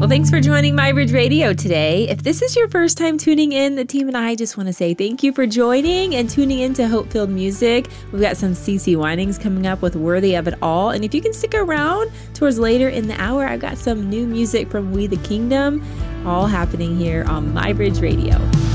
thanks for joining MyBridge Radio today. If this is your first time tuning in, the team and I just want to say thank you for joining and tuning in to Hope-Filled Music. We've got some CeCe Winings coming up with Worthy of It All. And if you can stick around towards later in the hour, I've got some new music from We the Kingdom, all happening here on MyBridge Radio.